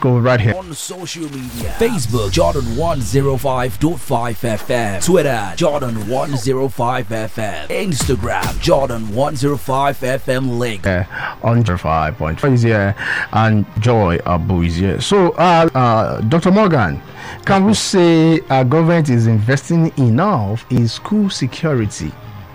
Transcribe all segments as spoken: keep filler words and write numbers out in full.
go right here. On social media, Facebook Jordan one oh five point five F M, Twitter Jordan one oh five F M, Instagram Jordan one oh five F M link. Uh, on five point five is here and Joy Abu is here. So, uh, uh, Doctor Morgan, can we say our government is investing enough in school security?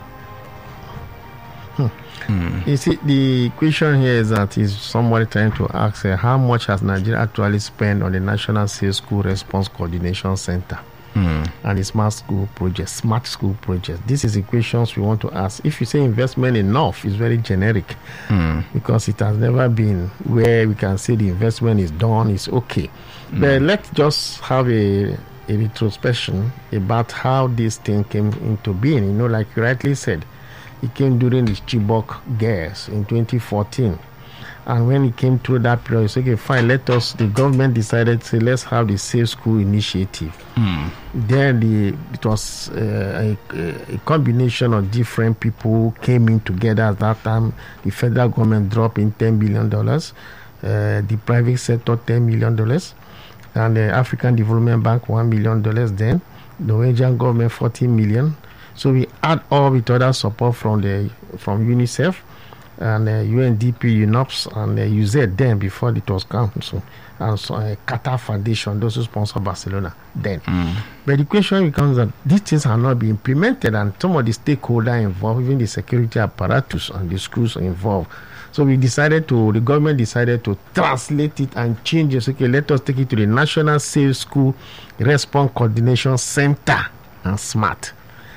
Hmm. You see, the question here is that is somebody trying to ask uh, how much has Nigeria actually spent on the National Safe School Response Coordination Center hmm. and the Smart School Project, Smart School Project. This is the questions we want to ask. If you say investment enough, it's very generic hmm. because it has never been where we can say the investment is done, it's okay. Hmm. But let's just have a, a retrospection about how this thing came into being. You know, like you rightly said, it came during the Chibok gas in twenty fourteen, and when it came through that period, it's okay, fine. Let us. The government decided to say, let's have the Safe School Initiative. Mm. Then the it was uh, a, a combination of different people came in together. At that time, the federal government dropped in ten billion dollars, uh, the private sector ten million dollars, and the African Development Bank one million dollars. Then the Norwegian government fourteen million. So we add all with other support from the from UNICEF and uh, U N D P, UNOPS, and uh, U Z then before it was council, and so uh, Qatar Foundation, those who sponsor Barcelona then. Mm. But the question becomes that these things are not being implemented, and some of the stakeholders involved, even the security apparatus and the schools are involved. So we decided to, the government decided to translate it and change it. Okay, let us take it to the National Safe School Response Coordination Center and SMART.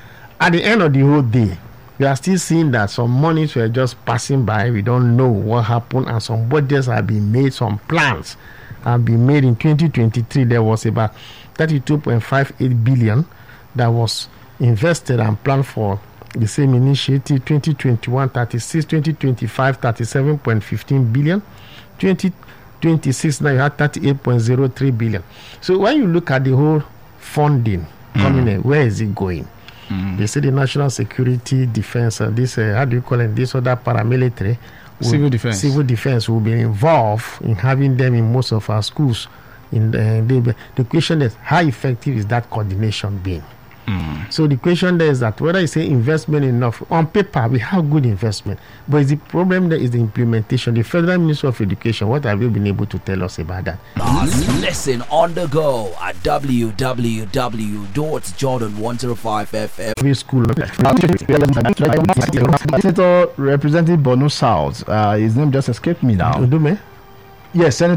At the end of the whole day, we are still seeing that some monies were just passing by. We don't know what happened, and some budgets have been made, some plans have been made. In twenty twenty-three, there was about thirty-two point five eight billion that was invested and planned for the same initiative. twenty twenty-one, thirty-six, twenty twenty-five, thirty-seven point one five billion, twenty twenty-six, now you have thirty-eight point zero three billion. So when you look at the whole funding coming in, where is it going? Mm. They say the national security, defense, and this, uh, how do you call it, this other paramilitary, will, civil defense. Civil defense will be involved in having them in most of our schools. In the, the, the question is, how effective is that coordination being? Mm. So the question there is that whether you say investment enough, on paper we have good investment, but is the problem there is the implementation. The Federal Ministry of Education, what have you been able to tell us about that? Listen on the go at w w w dot jordan one oh five F M. Every school. Senator representing Borno South, uh, his name just escaped me now. Udume? Yes, Senator.